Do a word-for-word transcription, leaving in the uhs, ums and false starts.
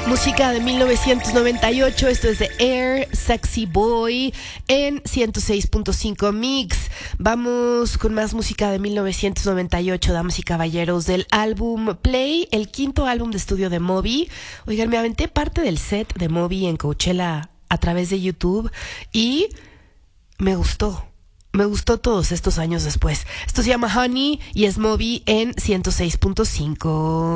Música de mil novecientos noventa y ocho, esto es de Air, Sexy Boy, en ciento seis punto cinco Mix. Vamos con más música de mil novecientos noventa y ocho, damas y caballeros, del álbum Play, el quinto álbum de estudio de Moby. Oigan, me aventé parte del set de Moby en Coachella a través de YouTube y me gustó. Me gustó todos estos años después. Esto se llama Honey y es Moby en ciento seis punto cinco.